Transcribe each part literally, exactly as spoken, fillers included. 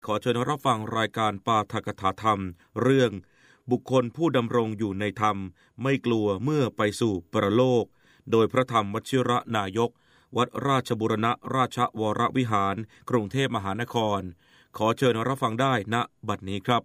ขอเชิญรับฟังรายการปาฐกถาธรรมเรื่องบุคคลผู้ดำรงอยู่ในธรรมไม่กลัวเมื่อไปสู่ปรโลกโดยพระธรรมวชิรนายกวัดราชบูรณราชวรวิหารกรุงเทพมหานครขอเชิญรับฟังได้ณบัดนี้ครับ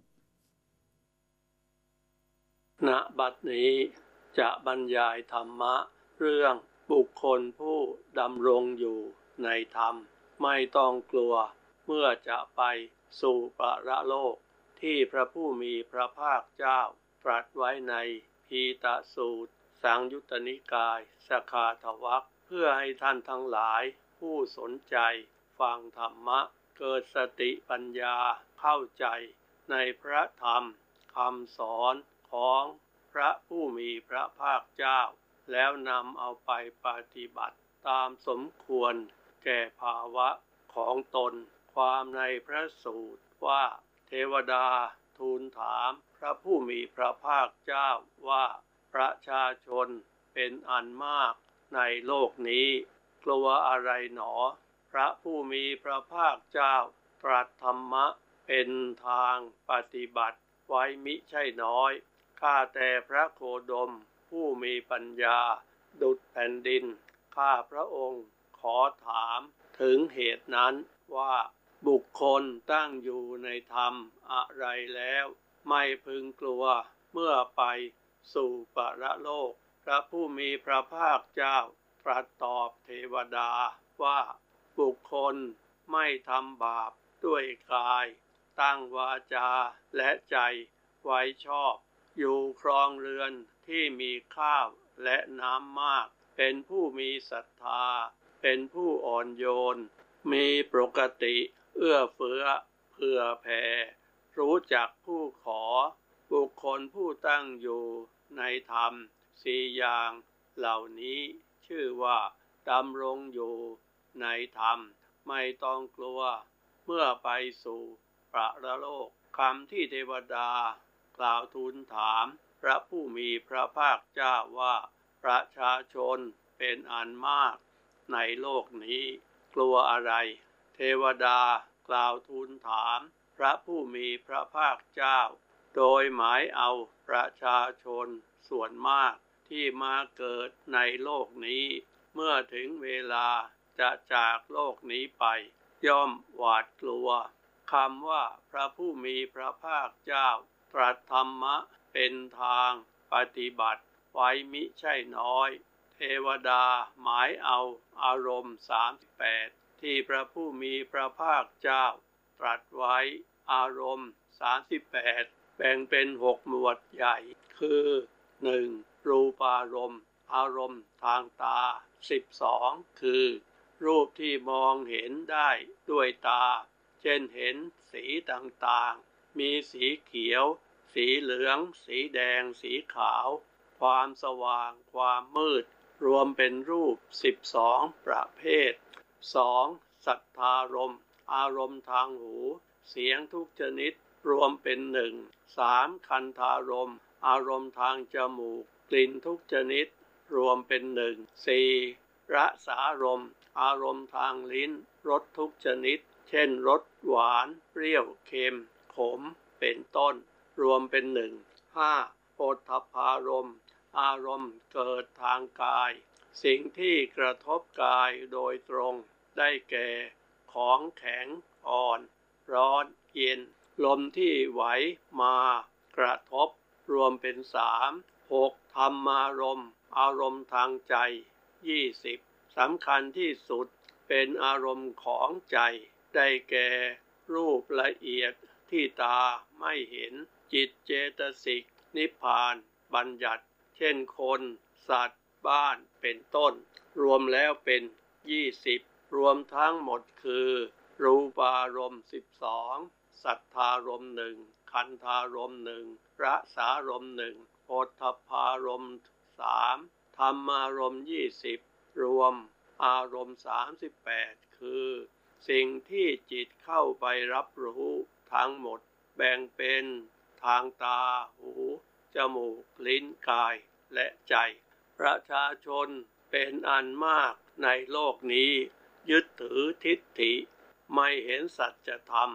ณบัดนี้จะบรรยายธรรมะเรื่องบุคคลผู้ดำรงอยู่ในธรรมไม่ต้องกลัวเมื่อจะไปสู่ปรโลกที่พระผู้มีพระภาคเจ้าตรัสไว้ในพีตสูตรสังยุตตนิกายสคาทวรรคเพื่อให้ท่านทั้งหลายผู้สนใจฟังธรรมะเกิดสติปัญญาเข้าใจในพระธรรมคำสอนของพระผู้มีพระภาคเจ้าแล้วนำเอาไปปฏิบัติตามสมควรแก่ภาวะของตนความในพระสูตรว่าเทวดาทูลถามพระผู้มีพระภาคเจ้าว่าประชาชนเป็นอันมากในโลกนี้กลัวอะไรหนอพระผู้มีพระภาคเจ้าตรัสธรรมะเป็นทางปฏิบัติไว้มิใช่น้อยข้าแต่พระโคดมผู้มีปัญญาดุจแผ่นดินข้าพระองค์ขอถามถึงเหตุนั้นว่าบุคคลตั้งอยู่ในธรรมอะไรแล้วไม่พึงกลัวเมื่อไปสู่ปรโลกพระผู้มีพระภาคเจ้าตรัสตอบเทวดาว่าบุคคลไม่ทำบาปด้วยกายตั้งวาจาและใจไว้ชอบอยู่ครองเรือนที่มีข้าวและน้ำมากเป็นผู้มีศรัทธาเป็นผู้อ่อนโยนมีปกติเอื้อเฟื้อเผื่อแผ่รู้จักผู้ขอบุคคลผู้ตั้งอยู่ในธรรมสี่อย่างเหล่านี้ชื่อว่าดำรงอยู่ในธรรมไม่ต้องกลัวเมื่อไปสู่ปรโลกคำที่เทวดากล่าวทูลถามพระผู้มีพระภาคเจ้าว่าประชาชนเป็นอันมากในโลกนี้กลัวอะไรเทวดากล่าวทูลถามพระผู้มีพระภาคเจ้าโดยหมายเอาประชาชนส่วนมากที่มาเกิดในโลกนี้เมื่อถึงเวลาจะจากโลกนี้ไปย่อมหวาดกลัวคำว่าพระผู้มีพระภาคเจ้าตรัสธรรมะเป็นทางปฏิบัติไว้มิใช่น้อยเทวดาหมายเอาอารมณ์สามสิบแปดที่พระผู้มีพระภาคเจ้าตรัสไว้อารมณ์สามสิบแปดแบ่งเป็นหกหมวดใหญ่คือหนึ่งรูปารมณ์อารมณ์ทางตาสิบสองคือรูปที่มองเห็นได้ด้วยตาเช่นเห็นสีต่างๆมีสีเขียวสีเหลืองสีแดงสีขาวความสว่างความมืดรวมเป็นรูปสิบสองประเภทสองสัทธารมณ์อารมณ์ทางหูเสียงทุกชนิดรวมเป็นหนึ่งสามคันธารมณ์อารมณ์ทางจมูกกลิ่นทุกชนิดรวมเป็นหนึ่งสี่รสารมณ์อารมณ์ทางลิ้นรสทุกชนิดเช่นรสหวานเปรี้ยวเค็มขมเป็นต้นรวมเป็นหนึ่งห้าโผฏฐัพพารมณ์อารมณ์เกิดทางกายสิ่งที่กระทบกายโดยตรงได้แก่ของแข็งอ่อนร้อนเย็นลมที่ไหวมากระทบรวมเป็นสามหกธรรมารมณ์อารมณ์ทางใจยี่สิบสำคัญที่สุดเป็นอารมณ์ของใจได้แก่รูปละเอียดที่ตาไม่เห็นจิตเจตสิกนิพพานบัญญัติเช่นคนสัตว์บ้านเป็นต้นรวมแล้วเป็นยี่สิบรวมทั้งหมดคือรูปารมณ์สิบสองสัทธารมณ์หนึ่งคันธารมณ์หนึ่งรสารมณ์หนึ่งโผฏฐัพพารมณ์สามธรรมารมณ์ยี่สิบรวมอารมณ์สามสิบแปดคือสิ่งที่จิตเข้าไปรับรู้ทั้งหมดแบ่งเป็นทางตาหูจมูกลิ้นกายและใจประชาชนเป็นอันมากในโลกนี้ยึดถือทิฏฐิไม่เห็นสัจธรรม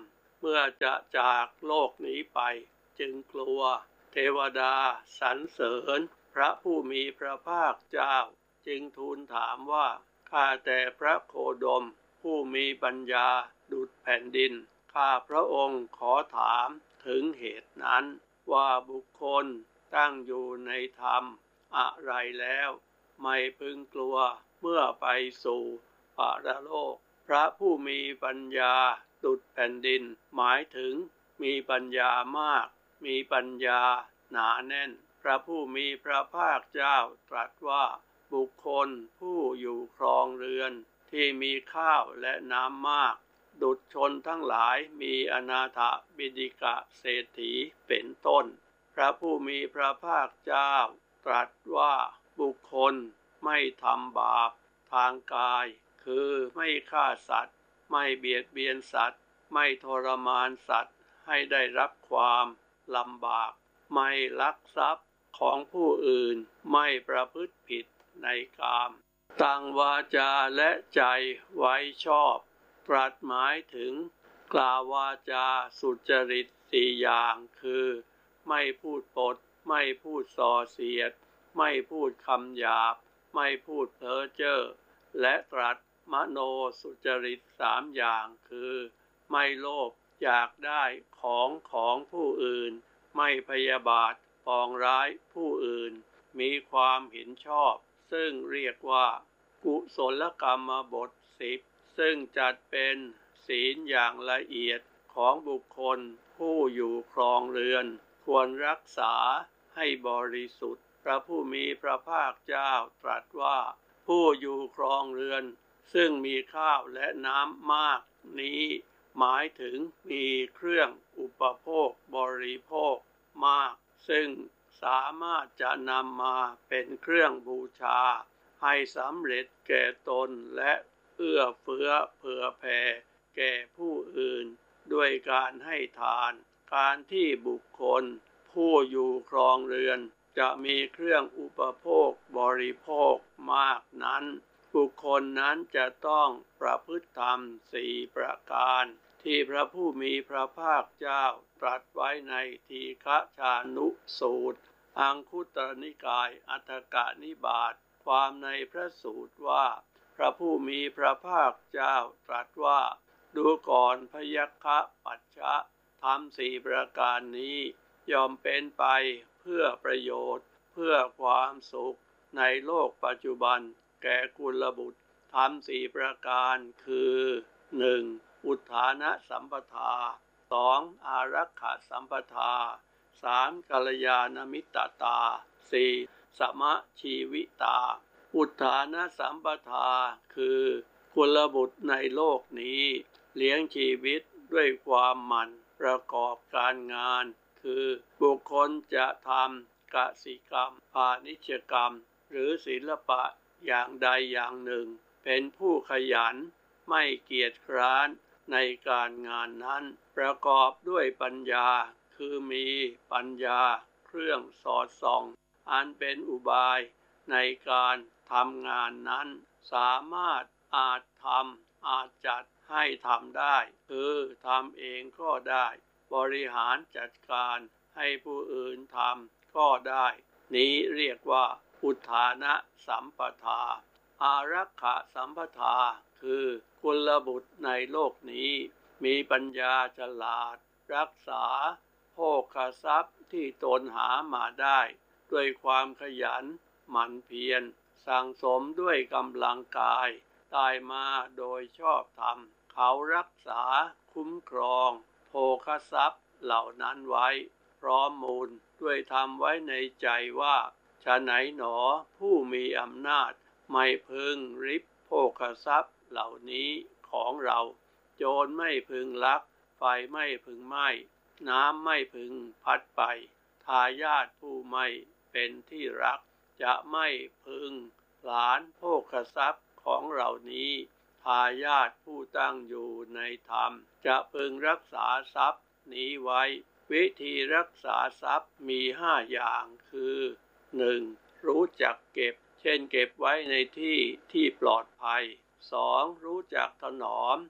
เมื่อจะจากโลกนี้ไปจึงกลัวเทวดาสรรเสริญพระผู้มีพระภาคเจ้าจึงทูลถามว่าข้าแต่พระโคดมผู้มีปัญญาดุจแผ่นดินข้าพระองค์ขอถามถึงเหตุนั้นว่าบุคคลตั้งอยู่ในธรรมอะไรแล้วไม่พึงกลัวเมื่อไปสู่ปรโลกพระผู้มีปัญญาดุจแผ่นดินหมายถึงมีปัญญามากมีปัญญาหนาแน่นพระผู้มีพระภาคเจ้าตรัสว่าบุคคลผู้อยู่ครองเรือนที่มีข้าวและน้ำมากดุจชนทั้งหลายมีอนาถบิณฑิกเศรษฐีเป็นต้นพระผู้มีพระภาคเจ้าตรัสว่าบุคคลไม่ทำบาปทางกายคือไม่ฆ่าสัตว์ไม่เบียดเบียนสัตว์ไม่ทรมานสัตว์ให้ได้รับความลำบากไม่ลักทรัพย์ของผู้อื่นไม่ประพฤติผิดในกามตั้งวาจาและใจไว้ชอบตรัสหมายถึงกล่าววาจาสุจริตสี่อย่างคือไม่พูดปดไม่พูดส่อเสียดไม่พูดคำหยาบไม่พูดเพ้อเจ้อและตรัสมโนสุจริตสามอย่างคือไม่โลภอยากได้ของของผู้อื่นไม่พยาบาทปองร้ายผู้อื่นมีความเห็นชอบซึ่งเรียกว่ากุศลกรรมบทสิบซึ่งจัดเป็นศีลอย่างละเอียดของบุคคลผู้อยู่ครองเรือนควรรักษาให้บริสุทธิ์พระผู้มีพระภาคเจ้าตรัสว่าผู้อยู่ครองเรือนซึ่งมีข้าวและน้ำมากนี้หมายถึงมีเครื่องอุปโภคบริโภคมากซึ่งสามารถจะนำมาเป็นเครื่องบูชาให้สำเร็จแก่ตนและเอื้อเฟื้อเผื่อแผ่แก่ผู้อื่นด้วยการให้ทานการที่บุคคลผู้อยู่ครองเรือนจะมีเครื่องอุปโภคบริโภคมากนั้นบุคคลนั้นจะต้องประพฤติธรรมสี่ประการที่พระผู้มีพระภาคเจ้าตรัสไว้ในทีฆชานุสูตรอังคุตรนิกายอัฏฐกนิบาตความในพระสูตรว่าพระผู้มีพระภาคเจ้าตรัสว่าดูก่อนพยัคฆปัจฉะธรรมสี่ประการนี้ย่อมเป็นไปเพื่อประโยชน์เพื่อความสุขในโลกปัจจุบันแก่กุลบุตรธรรมสี่ประการคือ หนึ่ง. อุทธานะสัมปทา สอง. อารักขสัมปทา สาม. กัลยาณมิตรตา สี่. สมชีวิตาอุทธานะสัมปทาคือกุลบุตรในโลกนี้เลี้ยงชีวิตด้วยความหมั่นประกอบการงานคือบุคคลจะทำกสิกรรมพาณิชยกรรมหรือศิลปะอย่างใดอย่างหนึ่งเป็นผู้ขยันไม่เกียจคร้านในการงานนั้นประกอบด้วยปัญญาคือมีปัญญาเครื่องสอดส่องอันเป็นอุบายในการทำงานนั้นสามารถอาจทำอาจจัดให้ทำได้คือทำเองก็ได้บริหารจัดการให้ผู้อื่นทำก็ได้นี้เรียกว่าอุทธานะสัมปทาอารักขสัมปทาคือกุลบุตรในโลกนี้มีปัญญาฉลาดรักษาโภคทรัพย์ที่ตนหามาได้ด้วยความขยันหมั่นเพียรสั่งสมด้วยกำลังกายได้มาโดยชอบธรรมเขารักษาคุ้มครองโภคทรัพย์เหล่านั้นไว้พร้อมมูลด้วยธรรมไว้ในใจว่าฉะไหนหนอผู้มีอำนาจไม่พึงริบโภคทรัพย์เหล่านี้ของเราโจรไม่พึงลักไฟไม่พึงไหม้น้ำไม่พึงพัดไปทายาทผู้ไม่เป็นที่รักจะไม่พึงผลาญโภคทรัพย์ของเหล่านี้ทายาทผู้ตั้งอยู่ในธรรมจะพึงรักษาทรัพย์นี้ไว้วิธีรักษาทรัพย์มีห้าอย่างคือ หนึ่ง. รู้จักเก็บเช่นเก็บไว้ในที่ที่ปลอดภัย สอง. รู้จักถนอม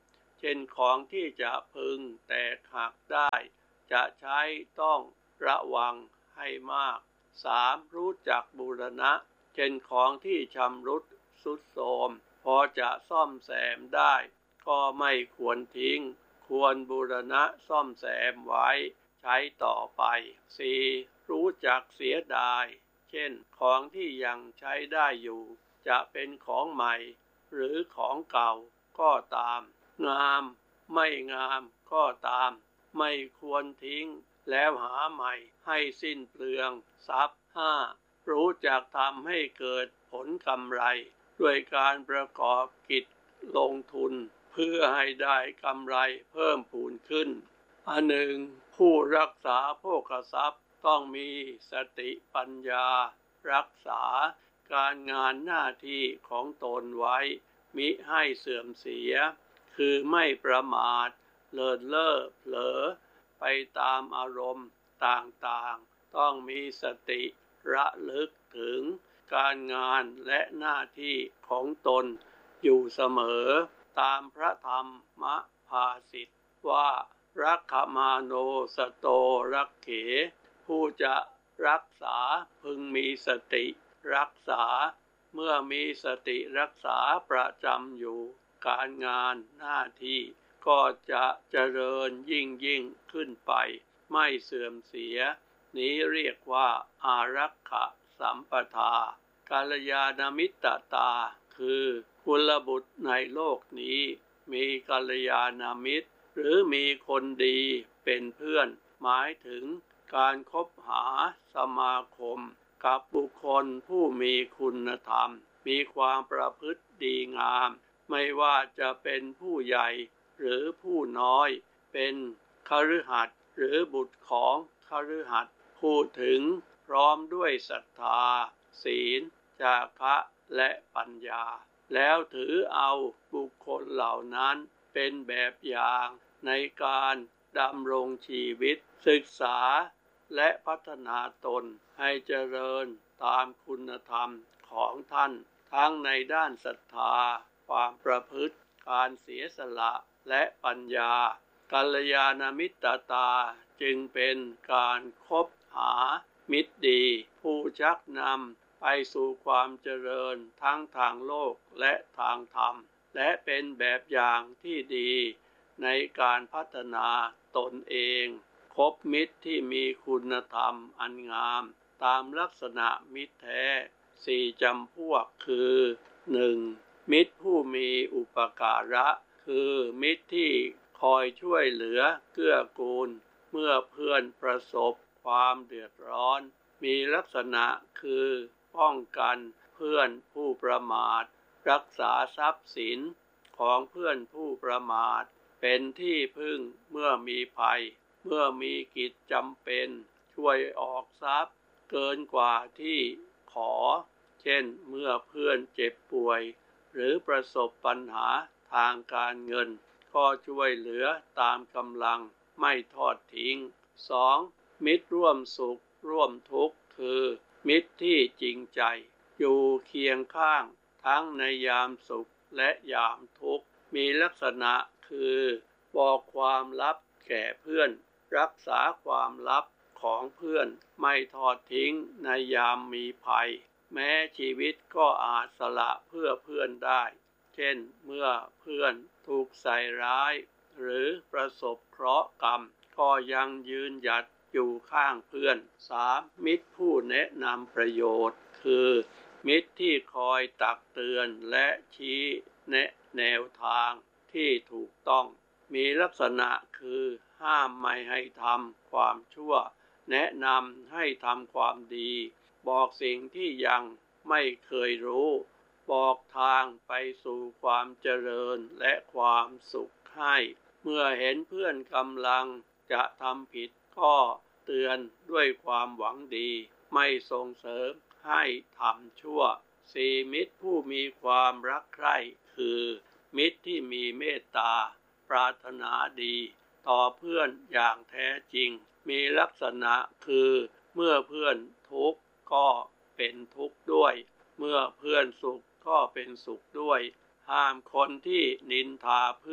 เช่นของที่จะพึงแตกหักได้จะใช้ต้องระวังให้มาก สาม รู้จักบูรณะเช่นของที่ชำรุดทรุดโทรมพอจะซ่อมแซมได้ก็ไม่ควรทิ้งควรบูรณะซ่อมแซมไว้ใช้ต่อไป สี่ รู้จักเสียดายเช่นของที่ยังใช้ได้อยู่จะเป็นของใหม่หรือของเก่าก็ตามงามไม่งามก็ตามไม่ควรทิ้งแล้วหาใหม่ให้สิ้นเปลืองทรัพย์ ห้า รู้จักทำให้เกิดผลกำไรด้วยการประกอบกิจลงทุนเพื่อให้ได้กำไรเพิ่มพูนขึ้น อันหนึ่งผู้รักษาโภคทรัพย์ต้องมีสติปัญญารักษาการงานหน้าที่ของตนไว้มิให้เสื่อมเสียคือไม่ประมาทเลินเล่อเผลอไปตามอารมณ์ต่างๆต้องมีสติระลึกถึงการงานและหน้าที่ของตนอยู่เสมอตามพระธรรมภาษิตว่ารักขมาโนสโตรักเขผู้จะรักษาพึงมีสติรักษาเมื่อมีสติรักษาประจำอยู่การงานหน้าที่ก็จะเจริญยิ่งยิ่งขึ้นไปไม่เสื่อมเสียนี้เรียกว่าอารักขสัมปทากัลยาณมิตรตาคือกุลบุตรในโลกนี้มีกัลยาณมิตรหรือมีคนดีเป็นเพื่อนหมายถึงการคบหาสมาคมกับบุคคลผู้มีคุณธรรมมีความประพฤติดีงามไม่ว่าจะเป็นผู้ใหญ่หรือผู้น้อยเป็นคฤหัสถ์หรือบุตรของคฤหัสถ์พูดถึงพร้อมด้วยศรัทธาศีลจาคะและปัญญาแล้วถือเอาบุคคลเหล่านั้นเป็นแบบอย่างในการดำรงชีวิตศึกษาและพัฒนาตนให้เจริญตามคุณธรรมของท่านทั้งในด้านศรัทธาความประพฤติการเสียสละและปัญญากัลยาณมิตรตาจึงเป็นการคบหามิตรดีผู้ชักนำไปสู่ความเจริญทั้งทางโลกและทางธรรมและเป็นแบบอย่างที่ดีในการพัฒนาตนเองคบมิตรที่มีคุณธรรมอันงามตามลักษณะมิตรแท้สี่จำพวกคือ หนึ่ง มิตรผู้มีอุปการะคือมิตรที่คอยช่วยเหลือเกื้อกูลเมื่อเพื่อนประสบความเดือดร้อนมีลักษณะคือป้องกันเพื่อนผู้ประมาทรักษาทรัพย์สินของเพื่อนผู้ประมาทเป็นที่พึ่งเมื่อมีภัยเมื่อมีกิจจำเป็นช่วยออกทรัพย์เกินกว่าที่ขอเช่นเมื่อเพื่อนเจ็บป่วยหรือประสบปัญหาทางการเงินก็ช่วยเหลือตามกำลังไม่ทอดทิ้ง สอง มิตรร่วมสุขร่วมทุกข์คือมิตรที่จริงใจอยู่เคียงข้างทั้งในยามสุขและยามทุกข์มีลักษณะคือบอกความลับแก่เพื่อนรักษาความลับของเพื่อนไม่ทอดทิ้งในยามมีภัยแม้ชีวิตก็อาจสละเพื่อเพื่อนได้เช่นเมื่อเพื่อนถูกใส่ร้ายหรือประสบเคราะห์กรรมก็ยังยืนหยัดอยู่ข้างเพื่อน สาม มิตรผู้แนะนำประโยชน์คือมิตรที่คอยตักเตือนและชี้แนะแนวทางที่ถูกต้องมีลักษณะคือห้ามไม่ให้ทำความชั่วแนะนำให้ทำความดีบอกสิ่งที่ยังไม่เคยรู้บอกทางไปสู่ความเจริญและความสุขให้เมื่อเห็นเพื่อนกำลังจะทำผิดก็เตือนด้วยความหวังดีไม่ส่งเสริมให้ทำชั่ว สี่ มิตรผู้มีความรักใคร่คือมิตรที่มีเมตตาปรารถนาดีต่อเพื่อนอย่างแท้จริงมีลักษณะคือเมื่อเพื่อนทุกข์ก็เป็นทุกข์ด้วยเมื่อเพื่อนสุขก็เป็นสุขด้วยห้ามคนที่นินทาเพื่อน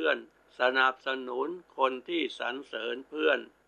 สนับสนุนคนที่สรรเสริญเพื่อน